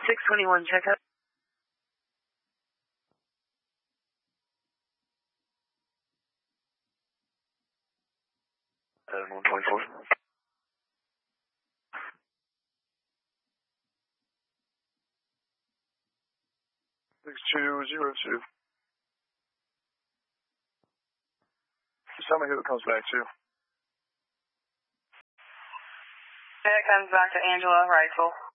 621 checkup. 124. 6202. Just tell me who it comes back to. It comes back to Angela Reitzel.